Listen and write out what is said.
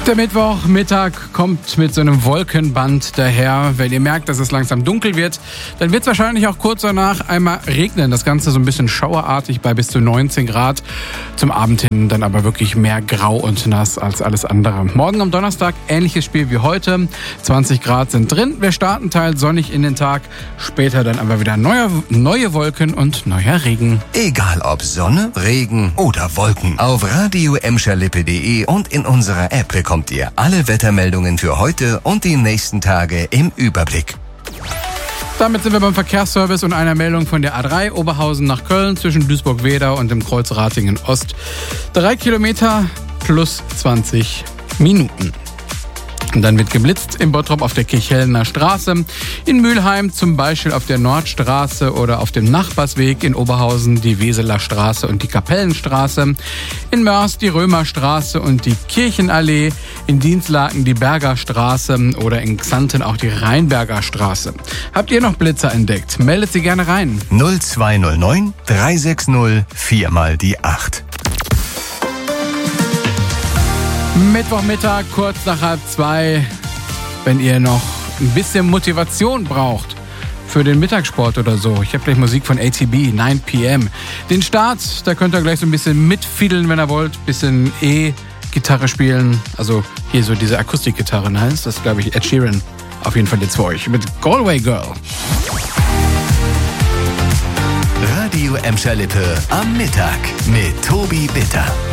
Der Mittwochmittag kommt mit so einem Wolkenband daher. Wenn ihr merkt, dass es langsam dunkel wird, dann wird es wahrscheinlich auch kurz danach einmal regnen. Das Ganze so ein bisschen schauerartig bei bis zu 19 Grad. Zum Abend hin dann aber wirklich mehr grau und nass als alles andere. Morgen am Donnerstag ähnliches Spiel wie heute. 20 Grad sind drin. Wir starten teils sonnig in den Tag. Später dann aber wieder neue Wolken und neuer Regen. Egal ob Sonne, Regen oder Wolken. Auf radio-emscherlippe.de und in unserer App bekommt ihr alle Wettermeldungen für heute und die nächsten Tage im Überblick. Damit sind wir beim Verkehrsservice und einer Meldung von der A3 Oberhausen nach Köln zwischen Duisburg-Wedau und dem Kreuz Ratingen-Ost. 3 Kilometer plus 20 Minuten. Und dann wird geblitzt in Bottrop auf der Kirchhellner Straße, in Mülheim zum Beispiel auf der Nordstraße oder auf dem Nachbarsweg, in Oberhausen die Weseler Straße und die Kapellenstraße, in Mörs die Römerstraße und die Kirchenallee, in Dinslaken die Berger Straße oder in Xanten auch die Rheinberger Straße. Habt ihr noch Blitzer entdeckt? Meldet sie gerne rein. 0209 360 4 mal die 8. Mittwochmittag, kurz nach 1:30, wenn ihr noch ein bisschen Motivation braucht für den Mittagssport oder so. Ich habe gleich Musik von ATB, 9 p.m. Den Start, da könnt ihr gleich so ein bisschen mitfiedeln, wenn ihr wollt. Bisschen E-Gitarre spielen. Also hier so diese Akustikgitarre heißt. Das ist, glaube ich, Ed Sheeran auf jeden Fall jetzt für euch. Mit Galway Girl. Radio Emscher Lippe am Mittag mit Tobi Bitter.